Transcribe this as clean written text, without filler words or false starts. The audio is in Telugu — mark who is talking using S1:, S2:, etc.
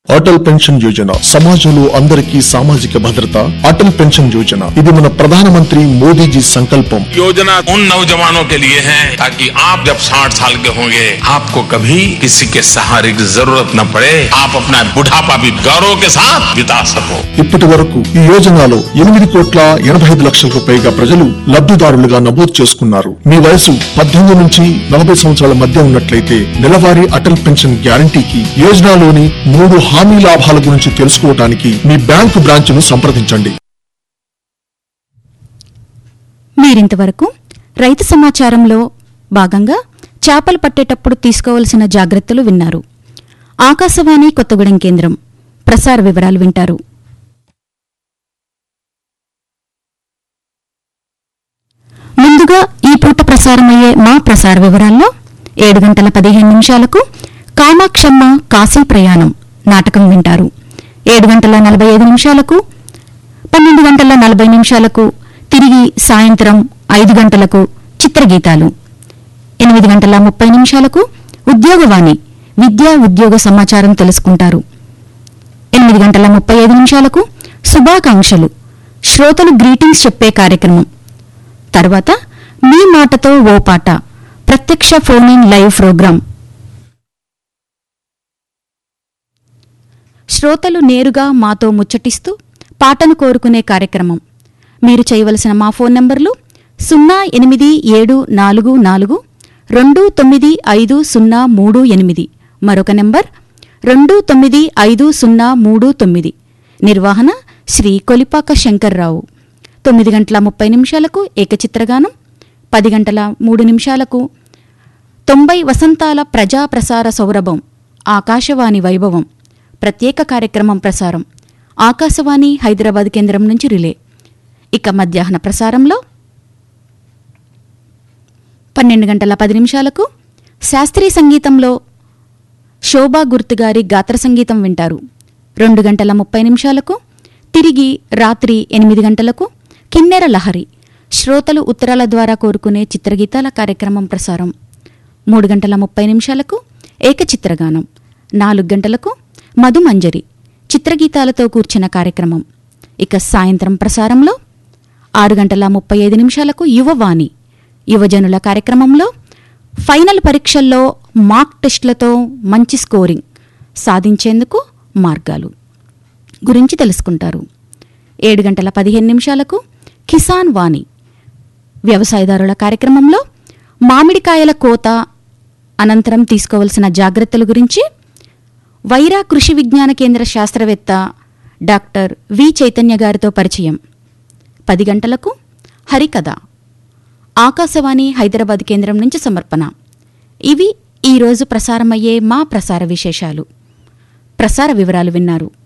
S1: అటల్ పెన్షన్ యోజన సమాజంలో అందరికీ సామాజిక భద్రత అటల్ పెన్షన్ యోజన ఇది మన ప్రధానమంత్రి మోదీజీ సంకల్పం
S2: योजना उन नौजवानों के लिए है ताकि आप जब 60 साल के होंगे आपको कभी किसी के सहारे की जरूरत न पड़े आप अपना बुढ़ापा भी गौरव के साथ बिता सको
S1: ఇప్పటి వరకు ఈ యోజనలో 8,85,00,000కు పైగా ప్రజలు లబ్ధిదారులుగా నమోదు చేసుకున్నారు మీ వయసు 18 నుంచి 40 సంవత్సరాల మధ్య ఉన్నట్లయితే నెలవారీ అటల్ పెన్షన్ గ్యారంటీకి యోజనలోని 3 హామీ లాభాల గురించి తెలుసుకోవడానికి మీ బ్యాంకు బ్రాంచ్ను సంప్రదించండి.
S3: మీరింతవరకు రైతు సమాచారంలో భాగంగా చేపలు పట్టేటప్పుడు తీసుకోవాల్సిన జాగ్రత్తలు విన్నారు. ఆకాశవాణి కొత్తగూడెం కేంద్రం ప్రసార వివరాలు వింటారు. ముందుగా ఈ పూట ప్రసారమయ్యే మా ప్రసార వివరాల్లో 7:15 కామాక్షమ్మ కాశీ ప్రయాణం నాటకం వింటారు. 7:45 12:40 తిరిగి సాయంత్రం 5 చిత్రగీతాలు. 8:30 ఉద్యోగవాణి విద్యా ఉద్యోగ సమాచారం తెలుసుకుంటారు. 8:35 శుభాకాంక్షలు శ్రోతలు గ్రీటింగ్స్ చెప్పే కార్యక్రమం. తర్వాత మీ మాటతో ఓ పాట ప్రత్యక్ష ఫోన్ ఇన్ లైవ్ ప్రోగ్రాం. శ్రోతలు నేరుగా మాతో ముచ్చటిస్తూ పాటను కోరుకునే కార్యక్రమం. మీరు చేయవలసిన మా ఫోన్ నంబర్లు 08744295038 మరొక నంబర్ 295039. నిర్వహణ శ్రీ కొలిపాక శంకర్రావు. 9:30 ఏకచిత్రగానం. 10:03 90 వసంతాల ప్రజాప్రసార సౌరభం ఆకాశవాణి వైభవం ప్రత్యేక కార్యక్రమం ప్రసారం ఆకాశవాణి హైదరాబాద్ కేంద్రం నుంచి రిలే. ఇక మధ్యాహ్న ప్రసారంలో 12:10 శాస్త్రీయ సంగీతంలో శోభా గుర్తుగారి గాత్ర సంగీతం వింటారు. 2:30 తిరిగి రాత్రి 8 కిన్నెర లహరి శ్రోతలు ఉత్తరాల ద్వారా కోరుకునే చిత్రగీతాల కార్యక్రమం ప్రసారం. 3:30 ఏకచిత్రగానం. 4 మధుమంజరి చిత్రగీతాలతో కూర్చిన కార్యక్రమం. ఇక సాయంత్రం ప్రసారంలో 6:35 యువవాణి యువజనుల కార్యక్రమంలో ఫైనల్ పరీక్షల్లో మాక్ టెస్టులతో మంచి స్కోరింగ్ సాధించేందుకు మార్గాలు గురించి తెలుసుకుంటారు. 7:15 కిసాన్ వాణి వ్యవసాయదారుల కార్యక్రమంలో మామిడికాయల కోత అనంతరం తీసుకోవలసిన జాగ్రత్తల గురించి వైరా కృషి విజ్ఞాన కేంద్ర శాస్త్రవేత్త డాక్టర్ వి చైతన్య గారితో పరిచయం. 10 హరికథ ఆకాశవాణి హైదరాబాద్ కేంద్రం నుంచి సమర్పణ. ఇవి ఈరోజు ప్రసారమయ్యే మా ప్రసార విశేషాలు. ప్రసార వివరాలు విన్నారు.